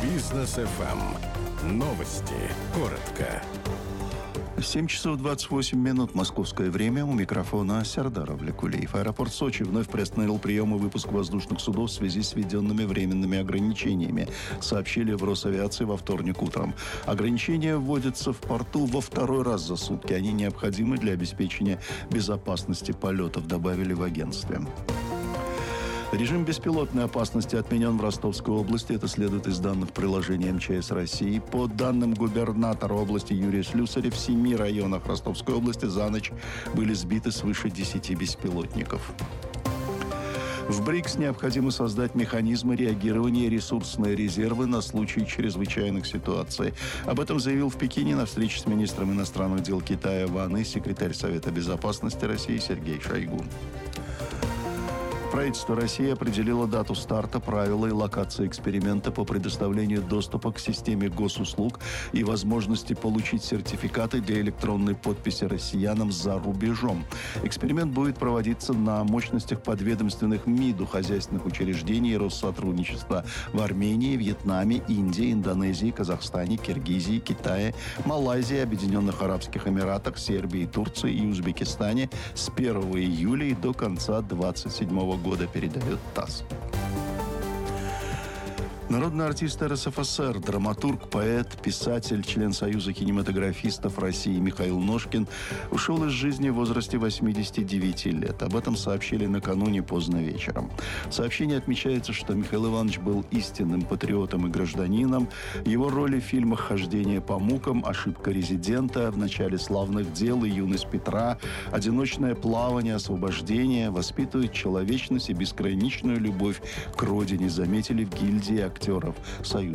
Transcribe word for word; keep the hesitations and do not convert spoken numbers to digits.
Бизнес эф эм. Новости. Коротко. семь часов двадцать восемь минут московское время. У микрофона Сердар Авлякулиев. Аэропорт Сочи вновь приостановил прием и выпуск воздушных судов в связи с введенными временными ограничениями, сообщили в Росавиации во вторник утром. Ограничения вводятся в порту во второй раз за сутки. Они необходимы для обеспечения безопасности полетов, добавили в агентстве. Режим беспилотной опасности отменен в Ростовской области. Это следует из данных приложения эм че эс России. По данным губернатора области Юрия Слюсаря, в семи районах Ростовской области за ночь были сбиты свыше десяти беспилотников. В БРИКС необходимо создать механизмы реагирования и ресурсные резервы на случай чрезвычайных ситуаций. Об этом заявил в Пекине на встрече с министром иностранных дел Китая Ван И секретарь Совета безопасности России Сергей Шойгу. Правительство России определило дату старта, правила и локации эксперимента по предоставлению доступа к системе госуслуг и возможности получить сертификаты для электронной подписи россиянам за рубежом. Эксперимент будет проводиться на мощностях подведомственных МИДу хозяйственных учреждений и Россотрудничества в Армении, Вьетнаме, Индии, Индонезии, Казахстане, Киргизии, Китае, Малайзии, Объединенных Арабских Эмиратах, Сербии, Турции и Узбекистане с первого июля и до конца двадцать седьмого года, передает ТАСС. Народный артист эр эс эф эс эр, драматург, поэт, писатель, член Союза кинематографистов России Михаил Ножкин ушел из жизни в возрасте восьмидесяти девяти лет. Об этом сообщили накануне поздно вечером. В сообщении отмечается, что Михаил Иванович был истинным патриотом и гражданином. Его роли в фильмах «Хождение по мукам», «Ошибка резидента», «В начале славных дел» и «Юность Петра», «Одиночное плавание», «Освобождение» воспитывают человечность и бесконечную любовь к родине, заметили в гильдии актеров Союза